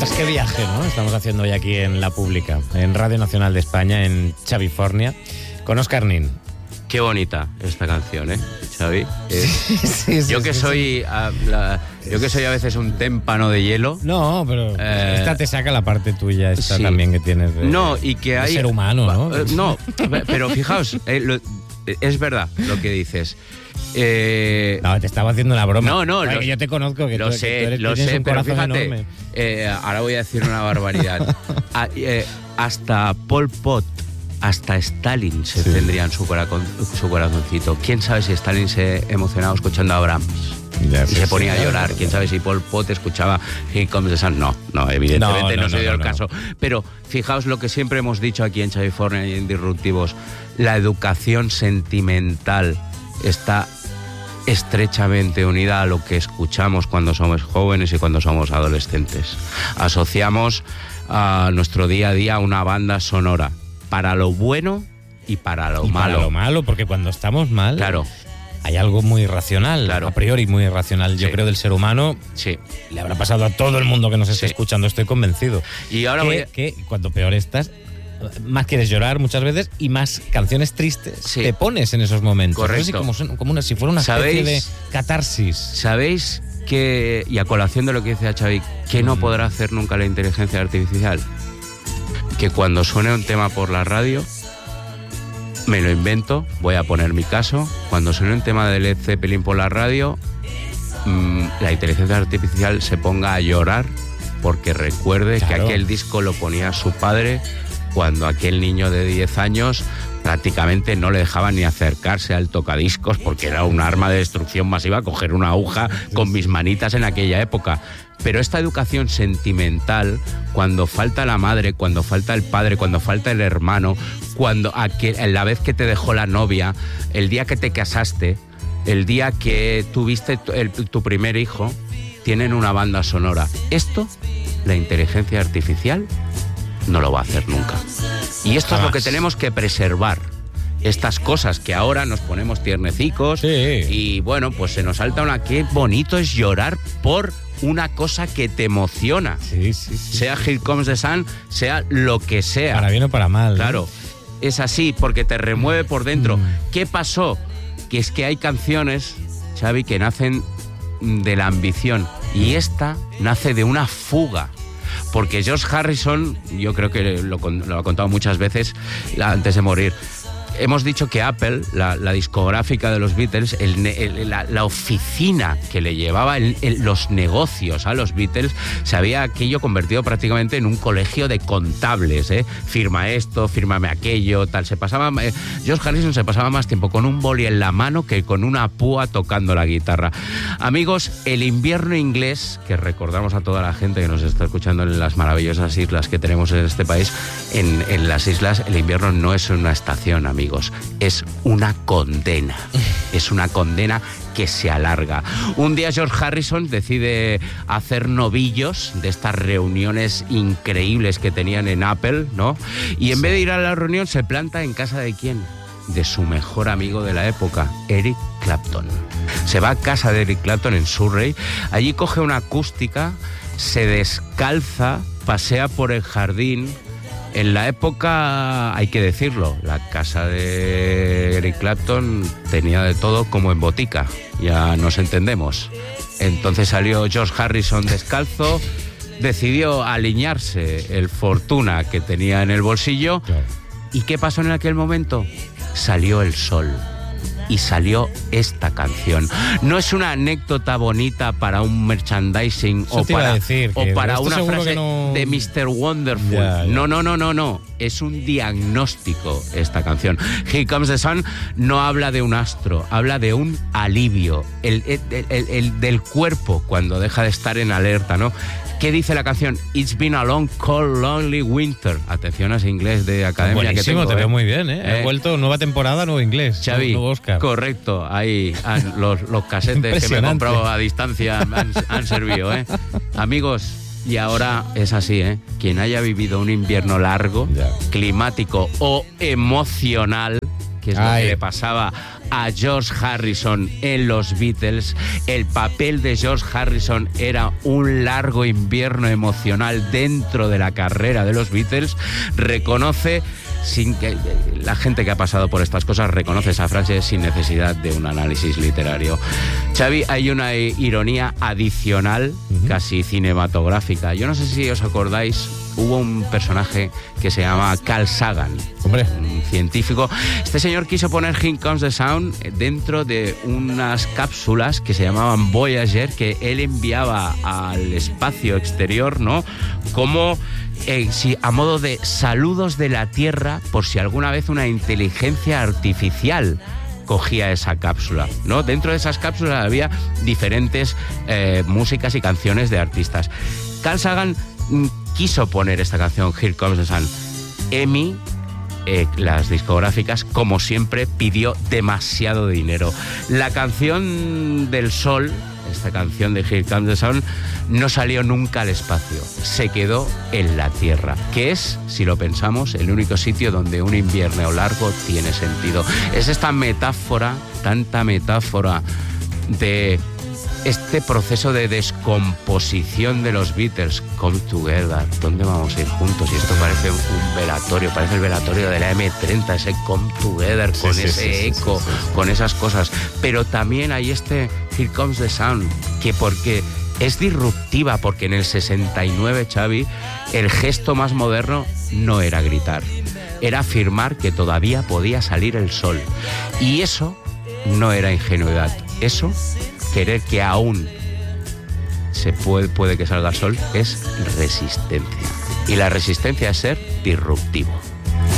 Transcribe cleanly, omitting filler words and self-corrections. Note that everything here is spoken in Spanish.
Ostras, qué viaje, ¿no? Estamos haciendo hoy aquí en La Pública, en Radio Nacional de España, en Chavifornia, con Óscar Nin. Qué bonita esta canción, ¿eh, Xavi? Yo que soy a veces un témpano de hielo. No, pero esta te saca la parte tuya, esta también que tienes de ser humano, ¿no? No, pero fijaos, es verdad lo que dices. No, te estaba haciendo una broma. No, yo te conozco, que lo tú sé, tienes un pero corazón fíjate, enorme. ahora voy a decir una barbaridad. Hasta Pol Pot, hasta Stalin se tendrían su corazoncito. ¿Quién sabe si Stalin se emocionaba escuchando a Brahms? Y se ponía a llorar. ¿Quién sabe si Pol Pot escuchaba Here Comes the Sun? No, evidentemente no se dio el caso. Pero fijaos lo que siempre hemos dicho aquí en Chavifornia y en Disruptivos. La educación sentimental está estrechamente unida a lo que escuchamos cuando somos jóvenes y cuando somos adolescentes. Asociamos a nuestro día a día una banda sonora para lo bueno y para lo malo. Para lo malo, porque cuando estamos mal, claro, hay algo muy irracional, a priori muy irracional, yo creo, del ser humano. Sí. Le habrá pasado a todo el mundo que nos esté escuchando, estoy convencido. Y ahora que cuando peor estás, más quieres llorar muchas veces y más canciones tristes te pones en esos momentos. Correcto. Como si fuera una especie de catarsis. ¿Sabéis que, y a colación de lo que dice Xavi, que no podrá hacer nunca la inteligencia artificial? Que cuando suene un tema por la radio, me lo invento, voy a poner mi caso, cuando suene un tema de Led Zeppelin por la radio, la inteligencia artificial se ponga a llorar porque recuerde que aquel disco lo ponía su padre cuando aquel niño de 10 años prácticamente no le dejaban ni acercarse al tocadiscos porque era un arma de destrucción masiva coger una aguja con mis manitas en aquella época. Pero esta educación sentimental, cuando falta la madre, cuando falta el padre, cuando falta el hermano, la vez que te dejó la novia, el día que te casaste, el día que tuviste tu primer hijo, tienen una banda sonora. Esto, la inteligencia artificial no lo va a hacer nunca. Y esto es lo que tenemos que preservar. Estas cosas que ahora nos ponemos tiernecicos y bueno, pues se nos salta una. Qué bonito es llorar por una cosa que te emociona. Sea Here Comes the Sun, sea lo que sea. Para bien o para mal. Claro, es así, porque te remueve por dentro. ¿Qué pasó? Que es que hay canciones, Xavi, que nacen de la ambición. Y esta nace de una fuga. Porque George Harrison, yo creo que lo ha contado muchas veces antes de morir, hemos dicho que Apple, la discográfica de los Beatles, la oficina que le llevaba los negocios a los Beatles, se había aquello convertido prácticamente en un colegio de contables, firma esto, fírmame aquello, tal. George Harrison se pasaba más tiempo con un boli en la mano que con una púa tocando la guitarra. Amigos, el invierno inglés, que recordamos a toda la gente que nos está escuchando en las maravillosas islas que tenemos en este país, en las islas el invierno no es una estación, amigos. Es una condena. Es una condena que se alarga. Un día George Harrison decide hacer novillos de estas reuniones increíbles que tenían en Apple, ¿no? Y en vez de ir a la reunión se planta en casa de ¿quién? De su mejor amigo de la época, Eric Clapton. Se va a casa de Eric Clapton en Surrey. Allí coge una acústica, se descalza, pasea por el jardín. En la época, hay que decirlo, la casa de Eric Clapton tenía de todo como en botica, ya nos entendemos. Entonces salió George Harrison descalzo, decidió alinearse el fortuna que tenía en el bolsillo. ¿Y qué pasó en aquel momento? Salió el sol. Y salió esta canción. No es una anécdota bonita para un merchandising o para una frase de Mr. Wonderful. No. Es un diagnóstico esta canción. Here Comes the Sun no habla de un astro, habla de un alivio, el del cuerpo cuando deja de estar en alerta, ¿no? ¿Qué dice la canción? It's been a long, cold, lonely winter. Atención a ese inglés de academia. Buenísimo, que tengo, te veo muy bien, ¿eh? He vuelto, nueva temporada, nuevo inglés. Xavi, nuevo Oscar. Correcto. Ahí los casetes que me he comprado a distancia han servido, ¿eh? Amigos, y ahora es así, ¿eh? Quien haya vivido un invierno largo, climático o emocional, que es lo que le pasaba a George Harrison en los Beatles. El papel de George Harrison era un largo invierno emocional dentro de la carrera de los Beatles. Reconoce, sin que la gente que ha pasado por estas cosas reconoce esa frase sin necesidad de un análisis literario. Xavi, hay una ironía adicional, casi cinematográfica. Yo no sé si os acordáis, hubo un personaje que se llama Carl Sagan, Hombre, un científico. Este señor quiso poner Here Comes the Sound dentro de unas cápsulas que se llamaban Voyager, que él enviaba al espacio exterior, ¿no? Como sí, a modo de saludos de la Tierra, por si alguna vez una inteligencia artificial cogía esa cápsula, ¿no? Dentro de esas cápsulas había diferentes músicas y canciones de artistas. Carl Sagan quiso poner esta canción, Here Comes the Sun. EMI, las discográficas, como siempre, pidió demasiado dinero. La canción del Sol, esta canción de Here Comes the Sun, no salió nunca al espacio, se quedó en la Tierra, que es, si lo pensamos, el único sitio donde un invierno largo tiene sentido. Es esta metáfora, tanta metáfora de este proceso de descomposición de los Beatles. Come together, ¿dónde vamos a ir juntos? Y esto parece un velatorio, parece el velatorio de la M30, ese come together, con ese eco, con esas cosas. Pero también hay este Here Comes the Sun, que porque es disruptiva, porque en el 69, Xavi, el gesto más moderno no era gritar, era afirmar que todavía podía salir el sol. Y eso no era ingenuidad, eso, querer que aún se puede que salga el sol, es resistencia. Y la resistencia es ser disruptivo.